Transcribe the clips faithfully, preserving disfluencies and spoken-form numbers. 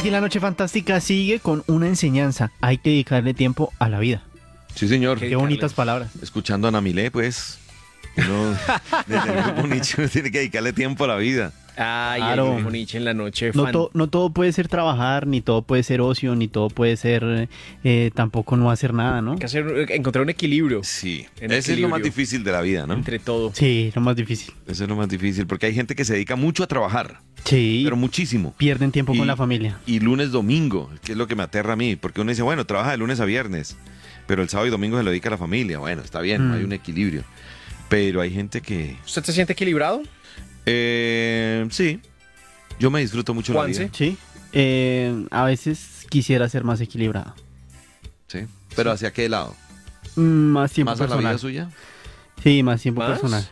Aquí la Noche Fantástica sigue con una enseñanza. Hay que dedicarle tiempo a la vida. Sí, señor. Qué bonitas palabras. Escuchando a Ana Milé, pues, uno desde el grupo Nietzsche uno tiene que dedicarle tiempo a la vida. Ay, Claro. el grupo Nietzsche en la noche. No, fan- to- no todo puede ser trabajar, ni todo puede ser ocio, ni todo puede ser eh, tampoco no hacer nada, ¿no? Hay que hacer, encontrar un equilibrio Sí, En ese es lo más equilibrio. difícil de la vida, ¿no? entre todo. Sí, lo más difícil. Eso es lo más difícil, porque hay gente que se dedica mucho a trabajar, Sí, pero muchísimo. pierden tiempo Y- con la familia. Y lunes, domingo, que es lo que me aterra a mí, porque uno dice, bueno, trabaja de lunes a viernes, pero el sábado y domingo se lo dedica a la familia. Bueno, está bien, Mm. hay un equilibrio. Pero hay gente que... ¿Usted se siente equilibrado? Eh, sí, yo me disfruto mucho la Juanse. vida. Sí, eh, a veces quisiera ser más equilibrado. Sí. ¿Pero hacia qué lado? Mm, Más tiempo ¿Más a la personal. vida suya? Sí, más tiempo ¿Más? personal.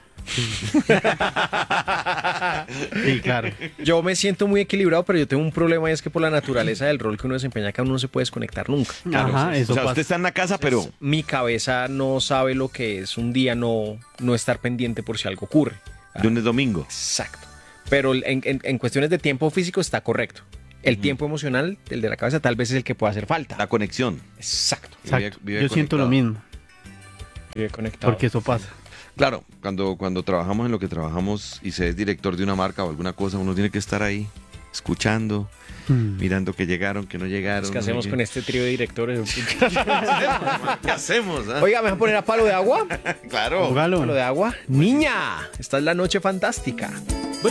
Sí, claro. Yo me siento muy equilibrado, pero yo tengo un problema y es que por la naturaleza del rol que uno desempeña acá uno no se puede desconectar nunca. Ajá, eso o sea, pasa. usted está en la casa, pero... Mi cabeza no sabe lo que es un día no, no estar pendiente por si algo ocurre. Lunes, domingo. Exacto. Pero en, en- en cuestiones de tiempo físico está correcto. El tiempo emocional, el de la cabeza, tal vez es el que puede hacer falta. La conexión. Exacto. Exacto. vive- vive Yo siento lo conectado. mismo, Vive conectado. porque eso pasa. Claro, cuando, cuando trabajamos en lo que trabajamos y se es director de una marca o alguna cosa, uno tiene que estar ahí, escuchando, Mm. mirando que llegaron, que no llegaron. ¿Qué no hacemos sé con qué. este trío de directores? ¿Qué hacemos? ah? Oiga, ¿me vas a poner a palo de agua? Claro. Póngalo. Palo de agua. Niña, esta es la noche fantástica.